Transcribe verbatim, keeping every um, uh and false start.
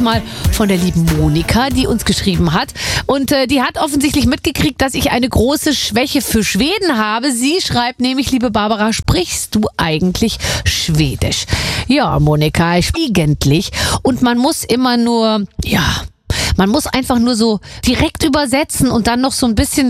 diesmal von der lieben Monika, die uns geschrieben hat. Und äh, die hat offensichtlich mitgekriegt, dass ich eine große Schwäche für Schweden habe. Sie schreibt nämlich, liebe Barbara, sprichst du eigentlich Schwedisch? Ja, Monika, eigentlich. Und man muss immer nur, ja... Man muss einfach nur so direkt übersetzen und dann noch so ein bisschen